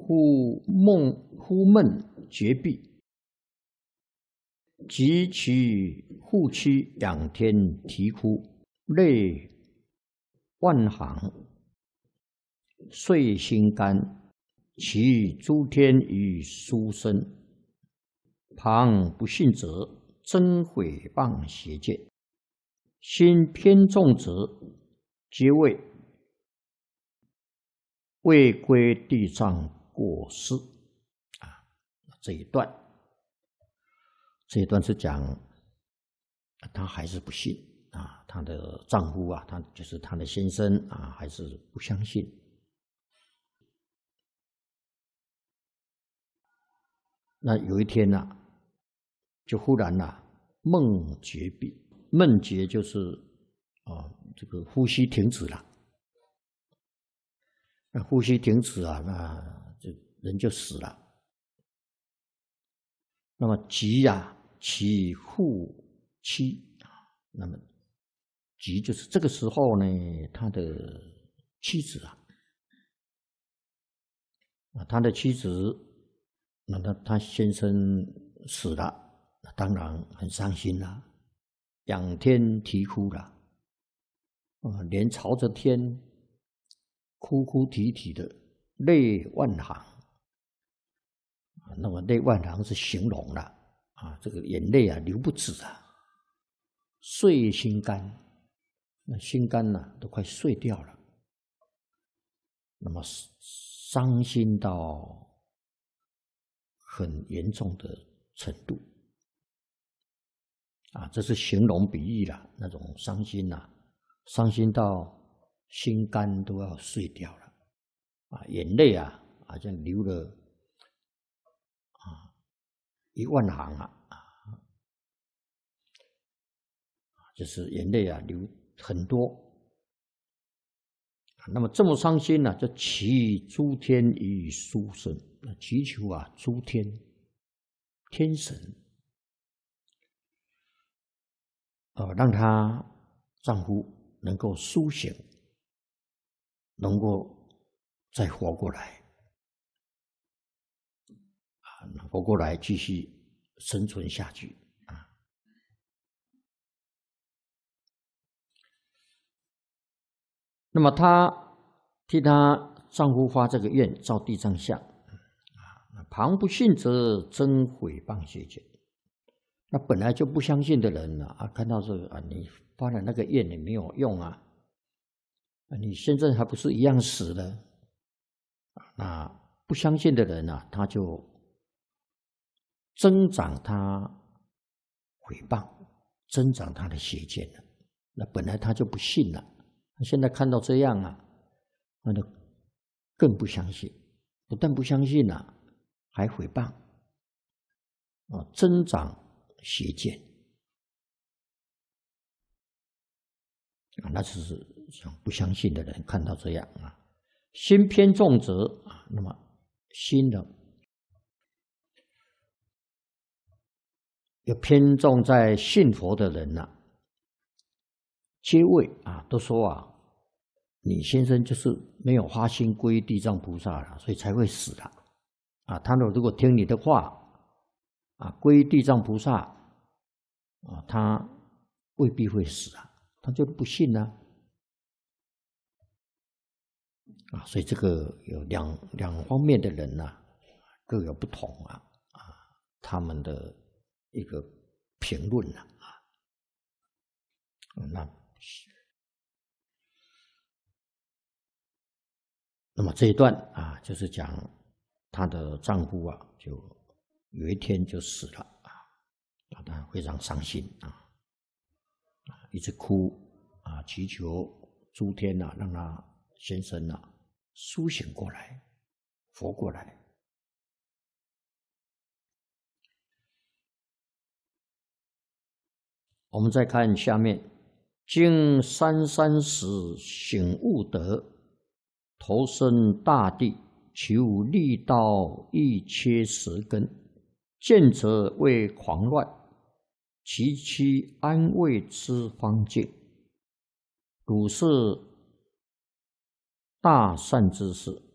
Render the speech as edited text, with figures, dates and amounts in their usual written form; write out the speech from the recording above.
呼闷绝壁，及其护妻仰天啼哭，泪万行，遂心肝。其诸天与书生，旁不信者，真毁谤邪见；心偏重者，皆未归地藏过失。这一段是讲她还是不信她的丈夫她就是她的先生还是不相信。那有一天就忽然梦绝壁，梦绝就是这个呼吸停止了。那呼吸停止那就人就死了。那么及其护妻那么及就是这个时候呢，他的妻子他的妻子，那他先生死了，当然很伤心了，仰天啼哭了，连朝着天哭哭啼啼的，泪万行。那么泪万行是形容了这个眼泪流不止碎心肝，那心肝都快碎掉了。那么伤心到很严重的程度这是形容比喻了，那种伤心伤心到心肝都要碎掉了眼泪好像流了1万行就是眼泪流很多。那么这么伤心就祈诸天与书生，祈求诸天天神让她丈夫能够苏醒，能够再活过来活过来继续生存下去那么她替她丈夫发这个愿，照地藏相旁不信者，真毁谤邪见。那本来就不相信的人看到这个你发了那个愿也没有用你现在还不是一样死了那不相信的人他就增长他毁谤，增长他的邪见了。那本来他就不信了，现在看到这样那就更不相信，不但不相信还毁谤增长邪见那就是像不相信的人看到这样心偏重者那么心的有偏重在信佛的人皆谓都说你先生就是没有发心皈依地藏菩萨了，所以才会死了他如果听你的话皈依地藏菩萨他未必会死他就不信所以这个有两方面的人各有不同他们的一个评论那么这一段就是讲她的丈夫就有一天就死了她非常伤心一直哭祈求诸天让她先生苏醒过来，活过来。我们再看下面，经33时醒悟得，投身大地，求利道欲切舌根，见者为狂乱，其妻安慰之方境，汝是大善之事。